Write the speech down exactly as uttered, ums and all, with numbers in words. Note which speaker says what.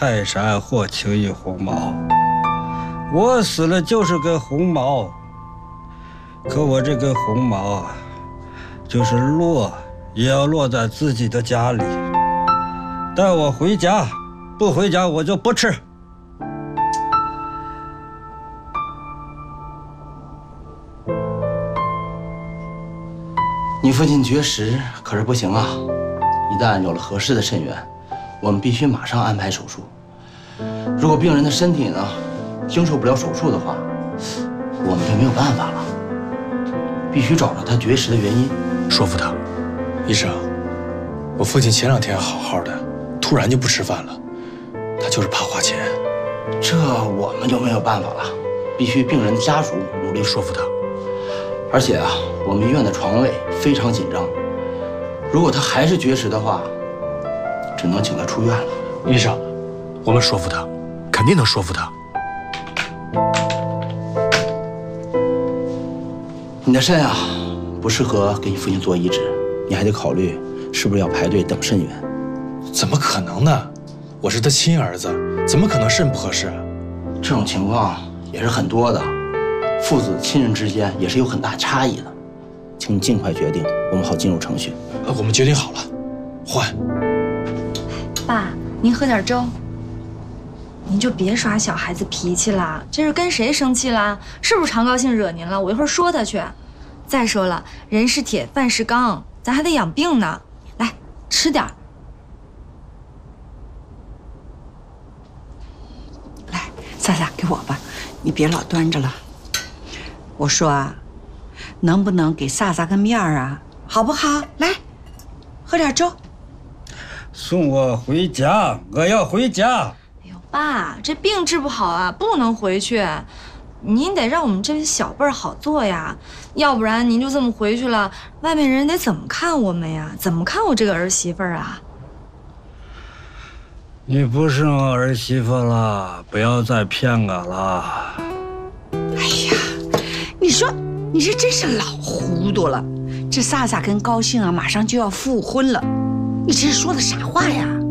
Speaker 1: 泰山或轻于鸿毛。我死了就是根红毛，可我这根红毛啊，就是落也要落在自己的家里。带我回家，不回家我就不吃。
Speaker 2: 你父亲绝食可是不行啊！一旦有了合适的肾源，我们必须马上安排手术。如果病人的身体呢经受不了手术的话，我们就没有办法了。必须找到他绝食的原因，
Speaker 3: 说服他。医生，我父亲前两天好好的，突然就不吃饭了，他就是怕花钱。
Speaker 2: 这我们就没有办法了，必须病人的家属努力说服他。而且啊，我们医院的床位非常紧张，如果他还是绝食的话，只能请他出院了。
Speaker 3: 医生，我们说服他，肯定能说服他。
Speaker 2: 你的肾啊，不适合给你父亲做移植，你还得考虑是不是要排队等肾源。
Speaker 3: 怎么可能呢？我是他亲儿子，怎么可能肾不合适啊？
Speaker 2: 这种情况也是很多的，父子亲人之间也是有很大差异的。请你尽快决定，我们好进入程序。
Speaker 3: 呃，我们决定好了，换。
Speaker 4: 爸，您喝点粥。您就别耍小孩子脾气啦，这是跟谁生气啦？是不是常高兴惹您了？我一会儿说他去。再说了，人是铁，饭是钢，咱还得养病呢。来，吃点儿。
Speaker 5: 来，萨萨，给我吧，你别老端着了。我说啊，能不能给萨萨个面儿啊？好不好？来，喝点粥。
Speaker 1: 送我回家，我要回家。
Speaker 4: 爸，这病治不好啊，不能回去。您得让我们这些小辈儿好做呀，要不然您就这么回去了，外面人得怎么看我们呀？怎么看我这个儿媳妇儿啊？
Speaker 1: 你不是我儿媳妇了，不要再骗我了。
Speaker 5: 哎呀，你说你这真是老糊涂了。这萨萨跟高兴啊，马上就要复婚了，你这是说的啥话呀？